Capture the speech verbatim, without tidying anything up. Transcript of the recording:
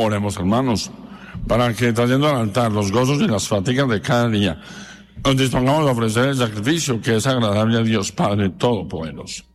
Oremos, hermanos, para que trayendo al altar los gozos y las fatigas de cada día, nos dispongamos a ofrecer el sacrificio que es agradable a Dios Padre Todopoderoso.